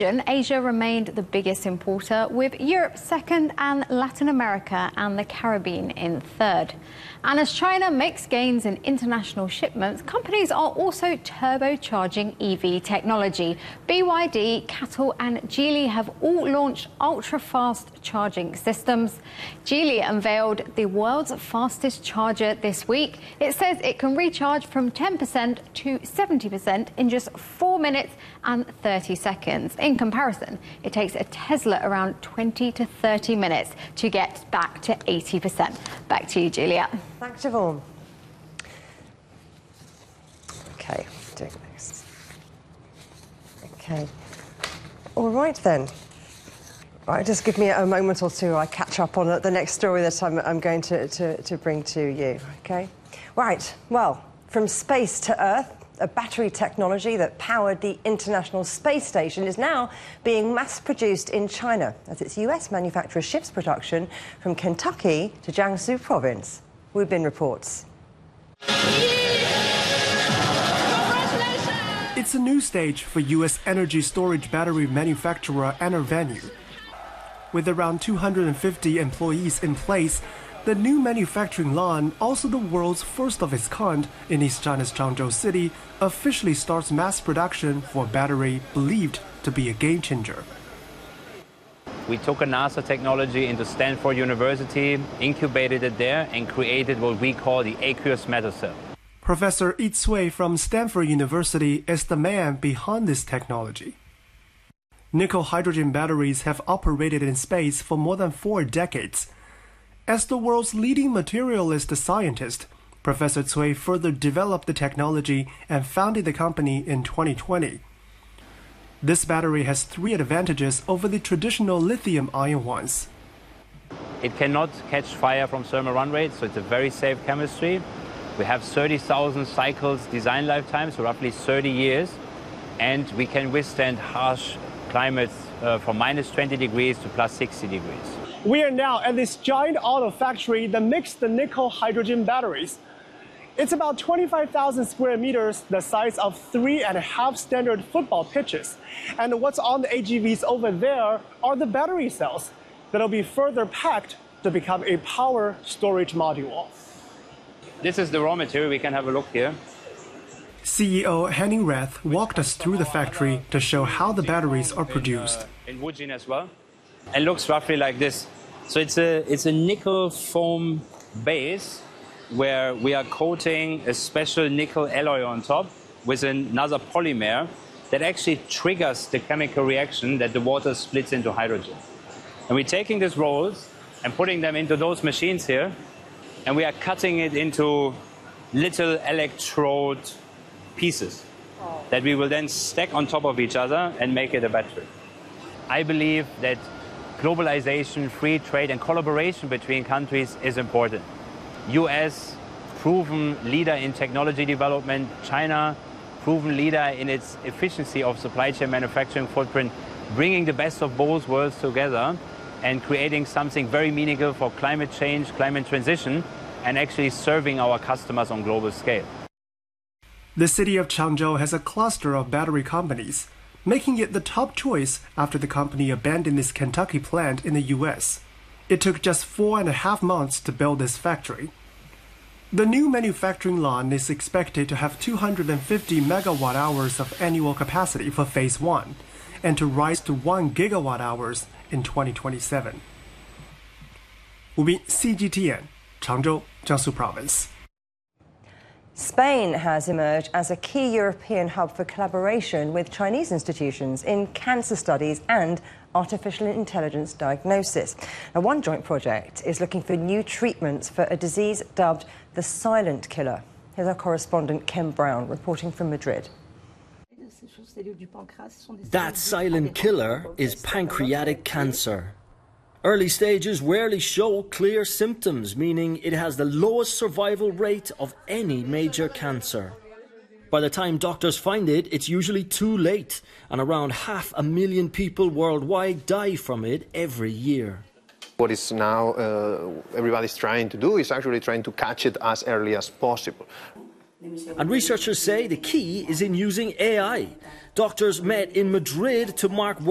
Asia remained the biggest importer, with Europe second and Latin America and the Caribbean in third. And as China makes gains in international shipments, companies are also turbocharging EV technology. BYD, CATL and Geely have all launched ultra-fast charging systems. Geely unveiled the world's fastest charger this week. It says it can recharge from 10% to 70% in just 4 minutes and 30 seconds. In comparison, it takes a Tesla around 20 to 30 minutes to get back to 80%. Back to you, Julia. Thanks, Siobhan. OK, doing this. OK. All right, then. Right, just give me a moment or two. I catch up on the next story that I'm going to bring to you, OK? Right, well, from space to Earth, a battery technology that powered the International Space Station is now being mass-produced in China as its US manufacturer ships production from Kentucky to Jiangsu province. Wu Bin reports. It's a new stage for US energy storage battery manufacturer Enervenue. With around 250 employees in place, the new manufacturing line, also the world's first of its kind in East China's Changzhou city, officially starts mass production for a battery believed to be a game changer. We took a NASA technology into Stanford University, incubated it there, and created what we call the aqueous metal cell. Professor Yi Cui from Stanford University is the man behind this technology. Nickel-hydrogen batteries have operated in space for more than 4 decades. As the world's leading materialist scientist, Professor Cui further developed the technology and founded the company in 2020. This battery has 3 advantages over the traditional lithium-ion ones. It cannot catch fire from thermal run rates, so it's a very safe chemistry. We have 30,000 cycles design lifetime, so roughly 30 years, and we can withstand harsh climates from minus 20 degrees to plus 60 degrees. We are now at this giant auto factory that makes the nickel-hydrogen batteries. It's about 25,000 square meters, the size of 3.5 standard football pitches. And what's on the AGVs over there are the battery cells that'll be further packed to become a power storage module. This is the raw material. We can have a look here. CEO Henning Rath walked us through the factory to show how the batteries are produced. In Wujin as well. And looks roughly like this. So it's a nickel foam base where we are coating a special nickel alloy on top with another polymer that actually triggers the chemical reaction that the water splits into hydrogen. And we're taking these rolls and putting them into those machines here, and we are cutting it into little electrode pieces that we will then stack on top of each other and make it a battery. I believe that globalization, free trade, and collaboration between countries is important. US, proven leader in technology development. China, proven leader in its efficiency of supply chain manufacturing footprint, bringing the best of both worlds together and creating something very meaningful for climate change, climate transition, and actually serving our customers on global scale. The city of Changzhou has a cluster of battery companies, making it the top choice after the company abandoned its Kentucky plant in the US. It took just 4.5 months to build this factory. The new manufacturing line is expected to have 250 megawatt-hours of annual capacity for Phase 1 and to rise to 1 gigawatt-hours in 2027. Wu Bin, CGTN, Changzhou, Jiangsu Province. Spain has emerged as a key European hub for collaboration with Chinese institutions in cancer studies and artificial intelligence diagnosis. Now, one joint project is looking for new treatments for a disease dubbed the silent killer. Here's our correspondent Ken Brown reporting from Madrid. That silent killer is pancreatic cancer. Early stages rarely show clear symptoms, meaning it has the lowest survival rate of any major cancer. By the time doctors find it, it's usually too late, and around 500,000 people worldwide die from it every year. What is now everybody's trying to do is actually trying to catch it as early as possible. And researchers say the key is in using AI. Doctors met in Madrid to mark